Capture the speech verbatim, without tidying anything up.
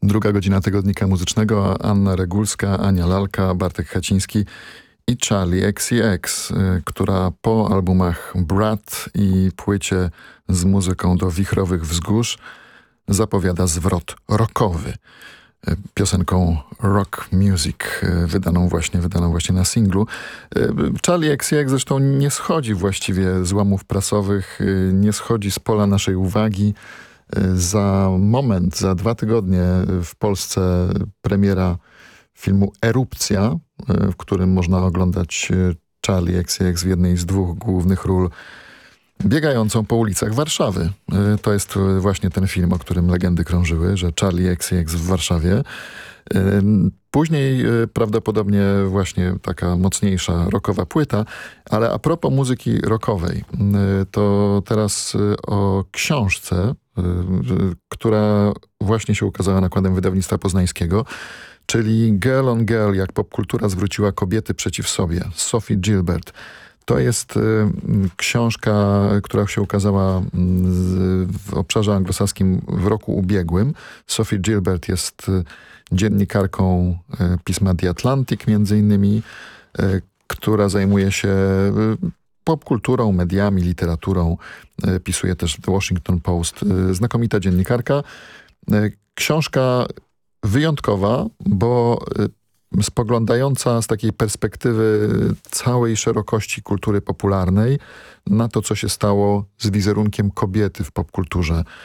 Druga godzina tygodnika muzycznego. Anna Regulska, Ania Lalka, Bartek Chaciński i Charli X C X, która po albumach Brat i płycie z muzyką do wichrowych wzgórz zapowiada zwrot rockowy. Piosenką Rock Music, wydaną właśnie, wydaną właśnie na singlu. Charli X C X zresztą nie schodzi właściwie z łamów prasowych, nie schodzi z pola naszej uwagi. Za moment, za dwa tygodnie w Polsce premiera filmu Erupcja, w którym można oglądać Charli X C X w jednej z dwóch głównych ról biegającą po ulicach Warszawy. To jest właśnie ten film, o którym legendy krążyły, że Charli X C X w Warszawie. Później prawdopodobnie właśnie taka mocniejsza rockowa płyta, ale a propos muzyki rockowej, to teraz o książce, która właśnie się ukazała nakładem wydawnictwa poznańskiego, czyli Girl on Girl, jak popkultura zwróciła kobiety przeciw sobie, Sophie Gilbert. To jest y, książka, która się ukazała y, w obszarze anglosaskim w roku ubiegłym. Sophie Gilbert jest y, dziennikarką y, pisma The Atlantic między innymi, y, która zajmuje się y, popkulturą, mediami, literaturą. Y, pisuje też The Washington Post. Y, znakomita dziennikarka. Y, książka wyjątkowa, bo y, spoglądająca z takiej perspektywy całej szerokości kultury popularnej na to, co się stało z wizerunkiem kobiety w popkulturze